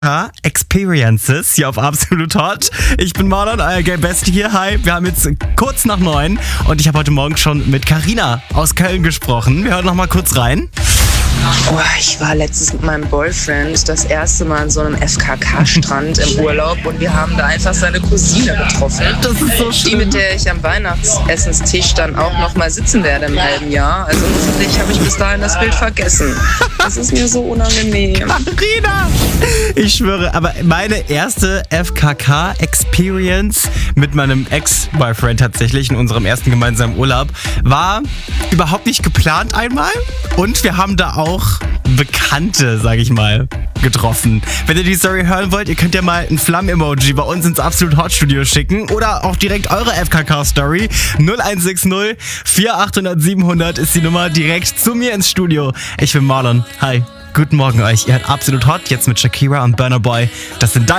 Experiences hier auf Absolut Hot. Ich bin Marlon, euer Gay Bestie hier. Hi, wir haben jetzt kurz nach 9 und ich habe heute Morgen schon mit Carina aus Köln gesprochen. Wir hören noch mal kurz rein. Oh, ich war letztens mit meinem Boyfriend das erste Mal an so einem FKK-Strand im Urlaub und wir haben da einfach seine Cousine getroffen. Das ist so schön. Die, mit der ich am Weihnachtsessenstisch dann auch noch mal sitzen werde im halben Jahr. Also hoffentlich habe ich bis dahin das Bild vergessen. Das ist mir so unangenehm. Carina! Ich schwöre, aber meine erste FKK-Experience mit meinem Ex-Boyfriend tatsächlich in unserem ersten gemeinsamen Urlaub war überhaupt nicht geplant einmal. Und wir haben da auch Bekannte, sag ich mal, getroffen. Wenn ihr die Story hören wollt, ihr könnt ja mal ein Flammen-Emoji bei uns ins Absolut Hot Studio schicken oder auch direkt eure FKK-Story. 0160 4800 700 ist die Nummer direkt zu mir ins Studio. Ich bin Marlon. Hi. Guten Morgen euch. Ihr hört Absolut Hot, jetzt mit Shakira und Burna Boy. Das sind deine